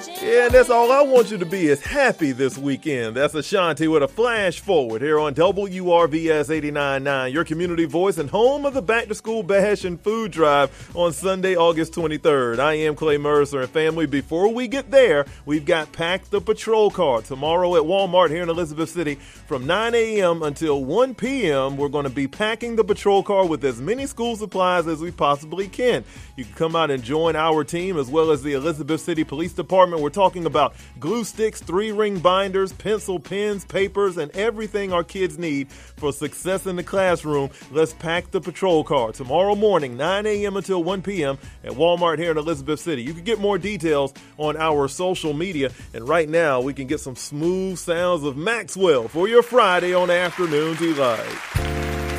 Yeah, and that's all I want you to be is happy this weekend. That's Ashanti with a flash forward here on WRVS 89.9, your community voice and home of the Back to School Bash and Food Drive on Sunday, August 23rd. I am Clay Mercer, and family, before we get there, we've got Pack the Patrol Car tomorrow at Walmart here in Elizabeth City from 9 a.m. until 1 p.m. We're going to be packing the patrol car with as many school supplies as we possibly can. You can come out and join our team as well as the Elizabeth City Police Department. We're talking about glue sticks, 3-ring binders, pencil, pens, papers, and everything our kids need for success in the classroom. Let's pack the patrol car tomorrow morning, 9 a.m. until 1 p.m. at Walmart here in Elizabeth City. You can get more details on our social media. And right now, we can get some smooth sounds of Maxwell for your Friday on Afternoon Delight.